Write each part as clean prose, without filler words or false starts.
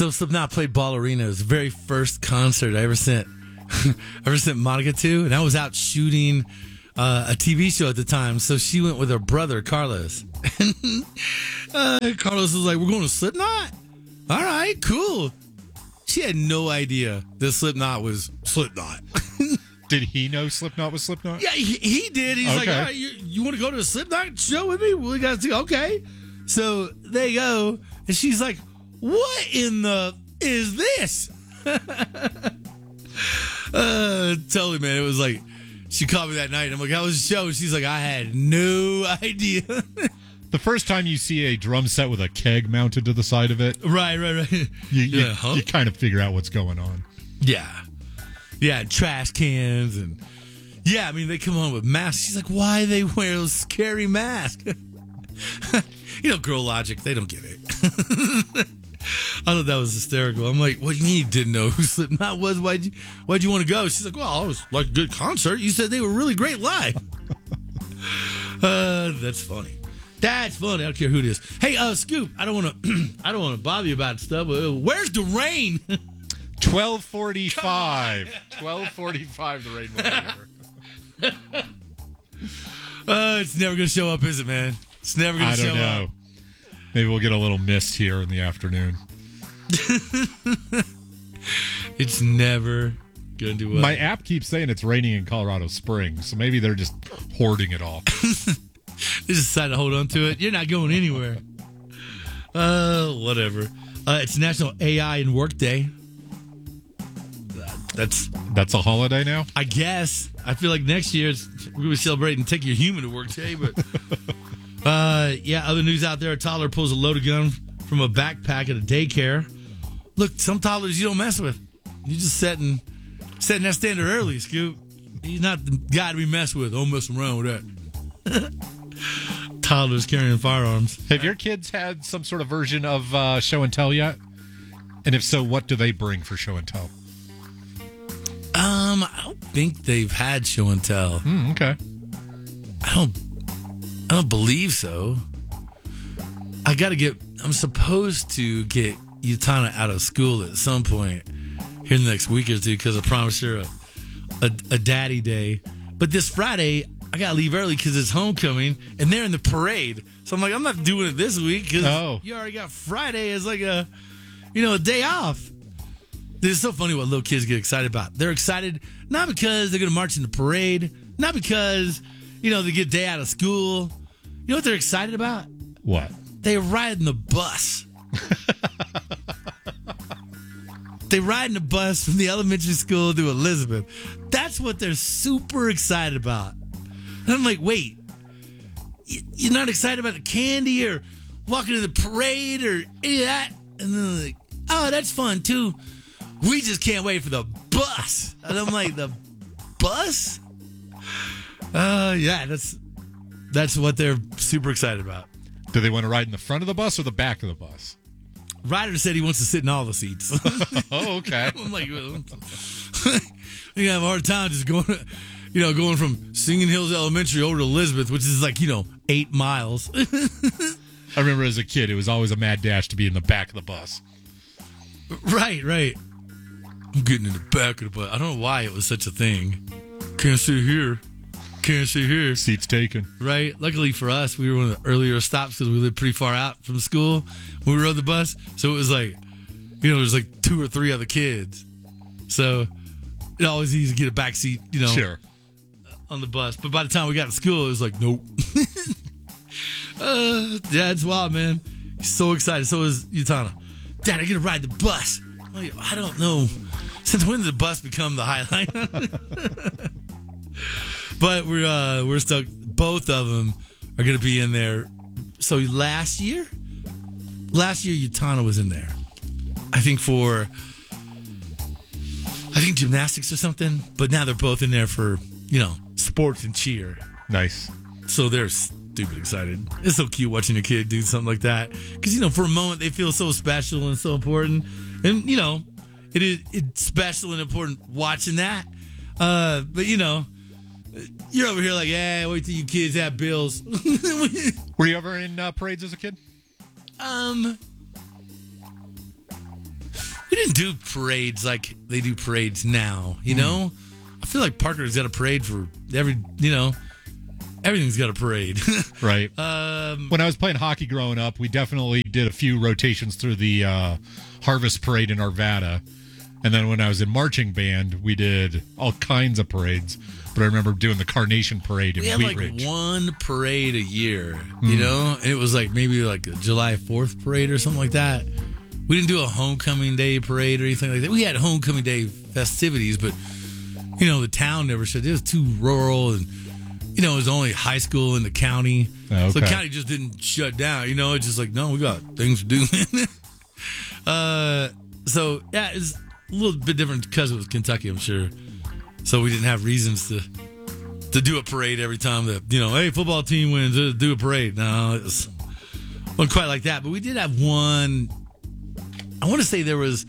So Slipknot played Ballerina. It was the very first concert I ever sent Monica to, and I was out shooting a TV show at the time. So she went with her brother Carlos. Carlos was like, "We're going to Slipknot? All right, cool." She had no idea that Slipknot was Slipknot. Did he know Slipknot was Slipknot? Yeah, he did. He's like, "All right, you want to go to a Slipknot show with me? We got to see." Okay. So they go, and she's like, "What in the is this?" Totally, man. It was like, she called me that night. I'm like, "How was the show?" She's like, "I had no idea." The first time you see a drum set with a keg mounted to the side of it, Right. you kind of figure out what's going on. Yeah, trash cans and I mean, they come on with masks. She's like, "Why they wear those scary masks?" Girl logic, they don't get it. I thought that was hysterical. I'm like, "What do you mean you didn't know who Slipknot was? Why'd you want to go?" She's like, "Well, it was like a good concert. You said they were really great live." That's funny. That's funny. I don't care who it is. Hey, Scoop, I don't want to bother you about stuff. Where's the rain? 12:45. 12:45. The rain will be over. It's never going to show up, is it, man? It's never going to show up. I don't know. Maybe we'll get a little mist here in the afternoon. It's never going to do well. My app keeps saying it's raining in Colorado Springs, so maybe they're just hoarding it all. They just decided to hold on to it. You're not going anywhere. Whatever. It's National AI and Work Day. That's a holiday now? I guess. I feel like next year we were celebrating Take Your Human to Work Day, but other news out there, a toddler pulls a loaded gun from a backpack at a daycare. Look, some toddlers you don't mess with. You just setting that standard early, Scoop. He's not the guy to be messed with. Don't mess around with that. Toddlers carrying firearms. Have your kids had some sort of version of show and tell yet? And if so, what do they bring for show and tell? I don't think they've had show and tell. Okay. I don't believe so. I'm supposed to get Utana out of school at some point here in the next week or two because I promised her a daddy day. But this Friday, I got to leave early because it's homecoming and they're in the parade. So I'm like, I'm not doing it this week because you already got Friday as like a day off. It's so funny what little kids get excited about. They're excited not because they're going to march in the parade, not because, they get a day out of school. You know what they're excited about? What? They ride in the bus. They ride in the bus from the elementary school to Elizabeth. That's what they're super excited about. And I'm like, wait, you're not excited about the candy or walking in the parade or any of that? And then they're like, oh, that's fun too. We just can't wait for the bus. And I'm like, the bus? That's what they're super excited about. Do they want to ride in the front of the bus or the back of the bus? Ryder said he wants to sit in all the seats. Oh, okay. I'm like, you're going to have a hard time just going from Singing Hills Elementary over to Elizabeth, which is like, 8 miles. I remember as a kid, it was always a mad dash to be in the back of the bus. Right. I'm getting in the back of the bus. I don't know why it was such a thing. Can't sit here. Seats taken. Right. Luckily for us, we were one of the earlier stops because we lived pretty far out from school when we rode the bus. So it was like, there's like 2 or 3 other kids. So it always easy to get a back seat, Sure. On the bus. But by the time we got to school, it was like, nope. It's wild, man. He's so excited. So is Utana. Dad, I get to ride the bus. I don't know. Since when did the bus become the highlight? But we're stuck. Both of them are going to be in there. So last year Utana was in there. I think gymnastics or something. But now they're both in there for sports and cheer. Nice. So they're stupid excited. It's so cute watching a kid do something like that because for a moment they feel so special and so important, and it's special and important watching that. But you're over here like, wait till you kids have bills. Were you ever in parades as a kid? we didn't do parades like they do parades now, you know? I feel like Parker's got a parade for everything's got a parade. Right. When I was playing hockey growing up, we definitely did a few rotations through the Harvest Parade in Arvada. And then when I was in marching band, we did all kinds of parades. But I remember doing the Carnation Parade in We had Wheat like Ridge. one parade a year, you know? And it was like maybe like a July 4th parade or something like that. We didn't do a homecoming day parade or anything like that. We had homecoming day festivities, but, you know, the town never said it was too rural and, you know, it was only high school in the county. Oh, okay. So the county just didn't shut down, you know? It's just like, no, we got things to do. So, yeah, it's a little bit different because it was Kentucky, I'm sure. So we didn't have reasons to do a parade every time that, you know, hey, football team wins, do a parade. No, it wasn't quite like that. But we did have one. I want to say there was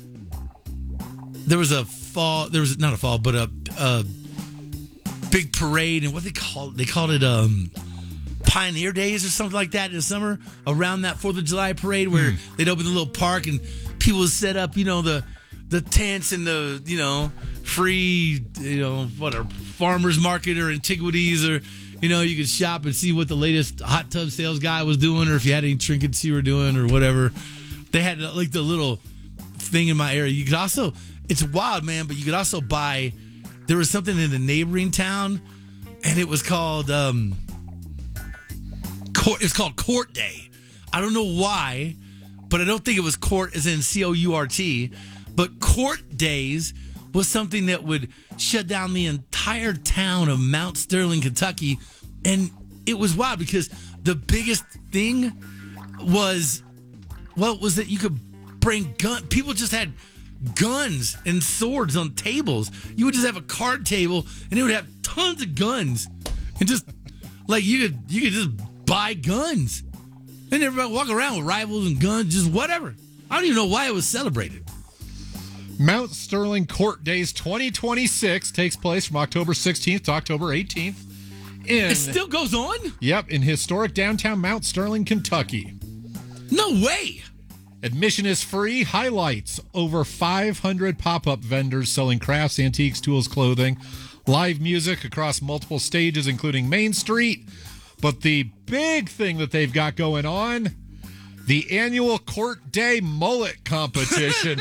a fall. There was not a fall, but a big parade, and what they called it Pioneer Days or something like that in the summer around that 4th of July parade where they'd open the little park and people would set up, you know, the tents and the, you know, free, you know, farmers market or antiquities, or, you know, you could shop and see what the latest hot tub sales guy was doing, or if you had any trinkets you were doing or whatever. They had like the little thing in my area. You could also, it's wild, man, but you could also buy, there was something in the neighboring town and it was called, it's called Court Day. I don't know why, but I don't think it was court as in COURT, but Court Days was something that would shut down the entire town of Mount Sterling, Kentucky. And it was wild because the biggest thing was that you could bring guns. People just had guns and swords on tables. You would just have a card table and it would have tons of guns. And just like you could just buy guns. And everybody walk around with rifles and guns, just whatever. I don't even know why it was celebrated. Mount Sterling Court Days 2026 takes place from October 16th to October 18th. It still goes on? Yep, in historic downtown Mount Sterling, Kentucky. No way. Admission is free. Highlights: over 500 pop-up vendors selling crafts, antiques, tools, clothing, live music across multiple stages, including Main Street. But the big thing that they've got going on, the annual Court Day Mullet Competition.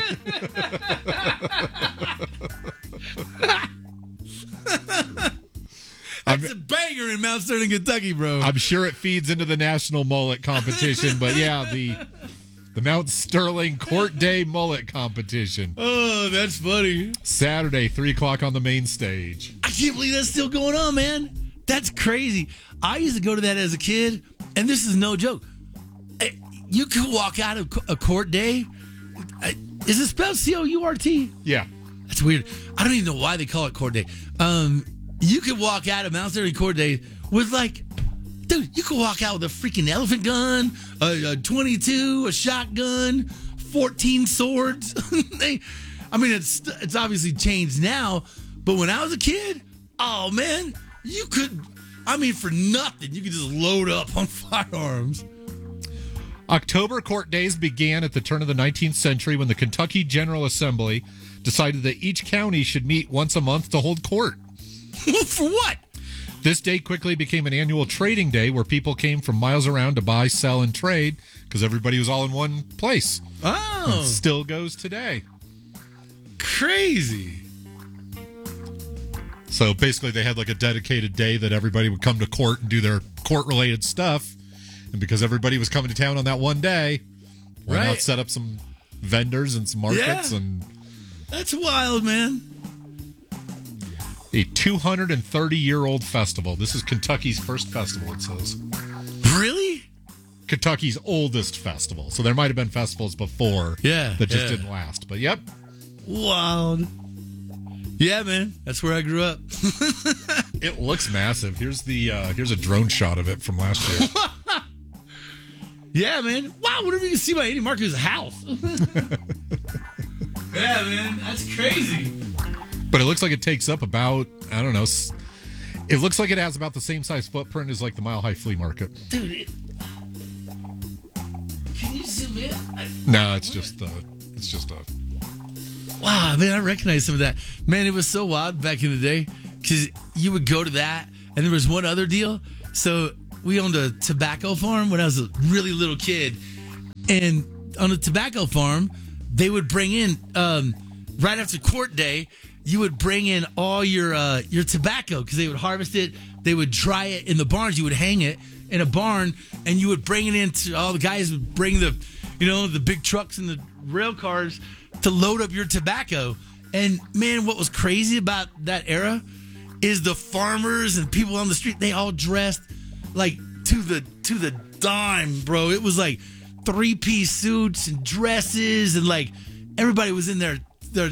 That's a banger in Mount Sterling, Kentucky, bro. I'm sure it feeds into the national mullet competition, but yeah, the Mount Sterling Court Day Mullet Competition. Oh, that's funny. Saturday, 3 o'clock on the main stage. I can't believe that's still going on, man. That's crazy. I used to go to that as a kid, and this is no joke. You could walk out of a court day. Is it spelled C-O-U-R-T? Yeah. That's weird. I don't even know why they call it court day. You could walk out of Mount Sterling Court Day with dude, you could walk out with a freaking elephant gun, a 22, a shotgun, 14 swords. It's obviously changed now, but when I was a kid, oh man, you could, for nothing, you could just load up on firearms. October court days began at the turn of the 19th century when the Kentucky General Assembly decided that each county should meet once a month to hold court. For what? This day quickly became an annual trading day where people came from miles around to buy, sell, and trade because everybody was all in one place. Oh. And still goes today. Crazy. So basically they had like a dedicated day that everybody would come to court and do their court-related stuff. And because everybody was coming to town on that one day, why not set up some vendors and some markets? Yeah. And that's wild, man. A 230-year-old festival. This is Kentucky's first festival, it says. Really? Kentucky's oldest festival. So there might have been festivals before that just didn't last. But yep. Wild. Yeah, man. That's where I grew up. It looks massive. Here's a drone shot of it from last year. Yeah, man. Wow, whatever you can see by Eddie Marcus' house. Yeah, man. That's crazy. But it looks like it takes up about, I don't know, it looks like it has about the same size footprint as like the Mile High Flea Market. Dude, can you zoom in? No, it's just a wow, man, I recognize some of that. Man, it was so wild back in the day because you would go to that, and there was one other deal. So we owned a tobacco farm when I was a really little kid, and on a tobacco farm, they would bring in right after court day. You would bring in all your tobacco because they would harvest it. They would dry it in the barns. You would hang it in a barn, and you would bring it in. All the guys would bring the big trucks and the rail cars to load up your tobacco. And man, what was crazy about that era is the farmers and people on the street. They all dressed like to the dime, bro. It was like 3-piece suits and dresses, and like everybody was in their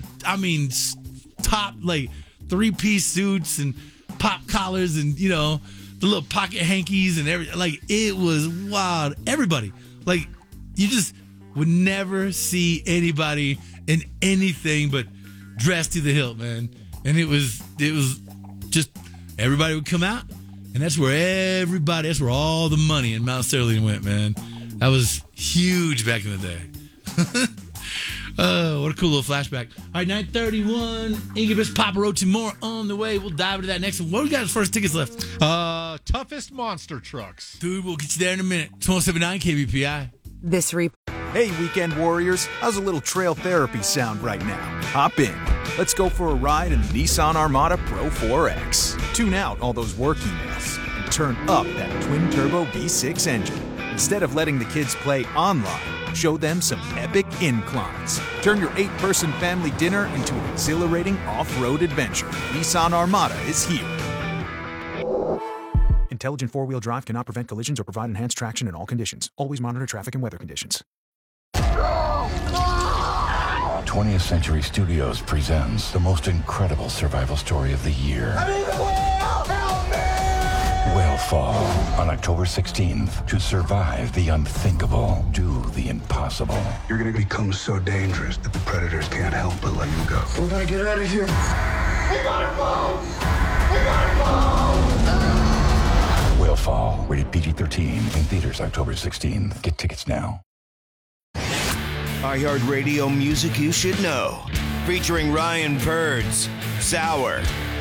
top like 3-piece suits and pop collars and the little pocket hankies and everything. Like it was wild. Everybody, like, you just would never see anybody in anything but dressed to the hilt, man. And it was just everybody would come out, and that's where all the money in Mount Sterling went, man. That was huge back in the day. Oh, what a cool little flashback. All right, 9:31. Incubus, Papa Roach, and more on the way. We'll dive into that next one. What do we got as first tickets left? Toughest monster trucks. Dude, we'll get you there in a minute. 1279 KBPI. Hey, weekend warriors. How's a little trail therapy sound right now? Hop in. Let's go for a ride in the Nissan Armada Pro 4X. Tune out all those work emails and turn up that twin-turbo V6 engine. Instead of letting the kids play online, show them some epic inclines. Turn your 8-person family dinner into an exhilarating off-road adventure. Nissan Armada is here. Intelligent four-wheel drive cannot prevent collisions or provide enhanced traction in all conditions. Always monitor traffic and weather conditions. 20th Century Studios presents the most incredible survival story of the year. I'm in the whale! Help me! Whale Fall on October 16th. To survive the unthinkable, do the impossible. You're gonna become so dangerous that the predators can't help but let you go. We gotta get out of here. We gotta go! We gotta go! Whale Fall, rated PG-13, in theaters October 16th. Get tickets now. iHeartRadio music you should know. Featuring Ryan Birds, Sour,